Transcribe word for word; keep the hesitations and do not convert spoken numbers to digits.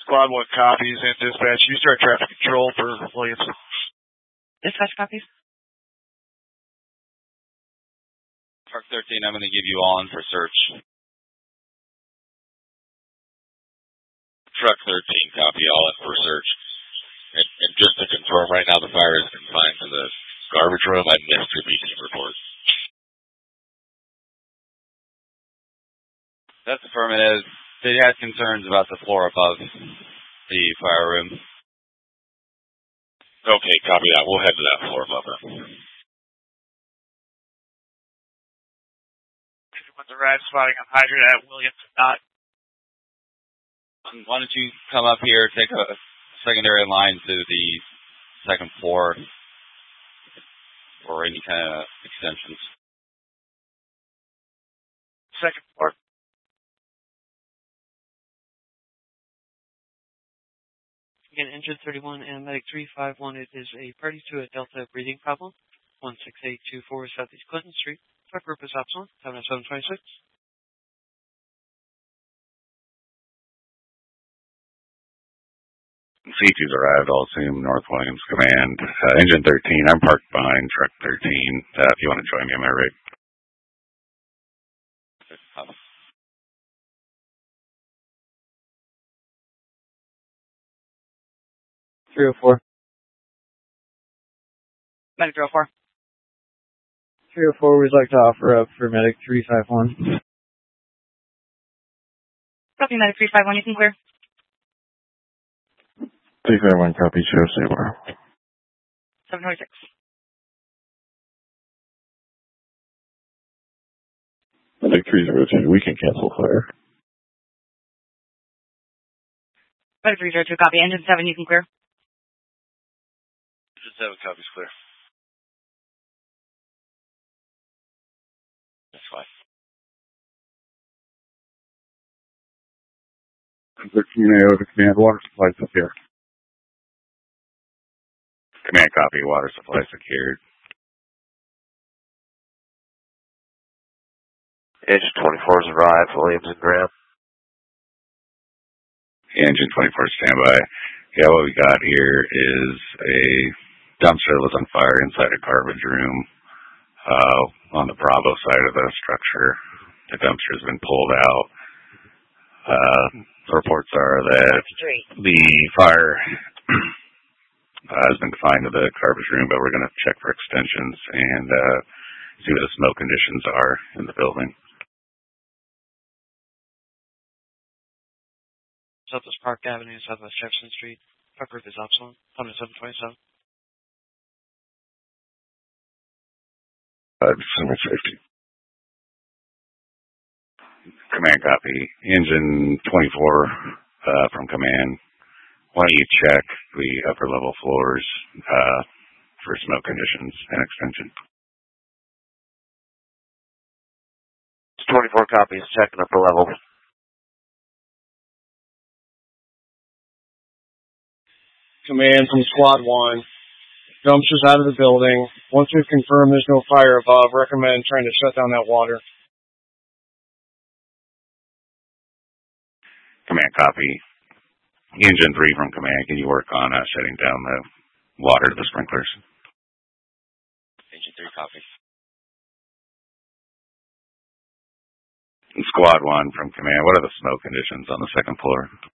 Squad one copies and dispatch. You start traffic control for Williams. Dispatch copies. Truck thirteen, I'm going to give you all in for search. Truck thirteen, copy, all in for search. And, and just to confirm, right now the fire is confined to the garbage room. I missed your B T report. That's affirmative. They had concerns about the floor above the fire room. Okay, copy that. We'll head to that floor above it. Everyone's arrived spotting on hydrant at Williams dot. Why don't you come up here, take a secondary line to the second floor or any kind of extensions. Second floor. Again, engine thirty-one and medic three five one. It is a party to a Delta breathing problem. one six eight two four Southeast Clinton Street. Truck group is optional. seven oh seven twenty-six. C two's arrived, I'll assume North Williams Command. Uh, engine thirteen, I'm parked behind truck thirteen. Uh, if you want to join me on my rig. three oh four. Medic three oh four. three oh four, we'd like to offer up for medic three five one. Copy, medic three five one, you can clear. three five one, copy, show Sabre. seven twenty-six. Medic three zero two, we can cancel fire. Medic three zero two, copy. Engine seven, you can clear. Engine seven copies clear. That's fine. thirteen A O to command, water supply up here. Command copy, water supply secured. Engine twenty-four's arrived, Williams and Graham. Engine twenty-four standby. Yeah, what we got here is a dumpster that was on fire inside a garbage room uh, on the Bravo side of the structure. The dumpster has been pulled out. Uh, the reports are that the fire uh, has been confined to the garbage room, but we're going to check for extensions and uh, see what the smoke conditions are in the building. Southwest Park Avenue, Southwest Jefferson Street. Truck group is optional. seven twenty-seven. Uh, Summit safety. Command copy. Engine twenty-four uh, from command. Why don't you check the upper level floors uh, for smoke conditions and extension? twenty-four copies, checking upper level. Command from Squad one. Dumpsters out of the building. Once we've confirmed there's no fire above, recommend trying to shut down that water. Command copy. Engine three from command, can you work on uh, shutting down the water to the sprinklers? Engine three copies. And Squad one from command, what are the smoke conditions on the second floor?